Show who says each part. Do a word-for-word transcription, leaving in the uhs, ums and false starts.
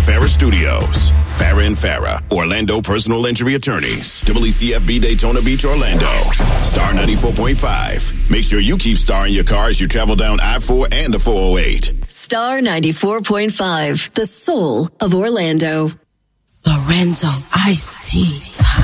Speaker 1: Farah Studios. Farah and Farah, Orlando personal injury attorneys. W C F B Daytona Beach, Orlando. Star ninety-four point five. Make sure you keep Star in your car as you travel down I four and the four oh eight.
Speaker 2: Star ninety-four point five, the soul of Orlando.
Speaker 3: Lorenzo Iced Tea.